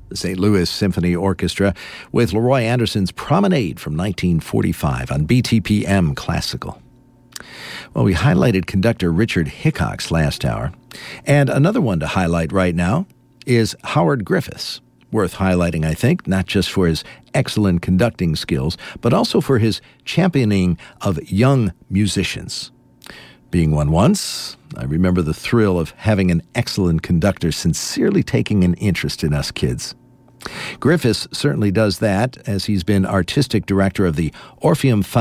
the St. Louis Symphony Orchestra, with Leroy Anderson's Promenade from 1945 on BTPM Classical. Well, we highlighted conductor Richard Hickox last hour, and another one to highlight right now is Howard Griffiths. Worth highlighting, I think, not just for his excellent conducting skills, but also for his championing of young musicians. Being one once, I remember the thrill of having an excellent conductor sincerely taking an interest in us kids. Griffiths certainly does that, as he's been artistic director of the Orpheum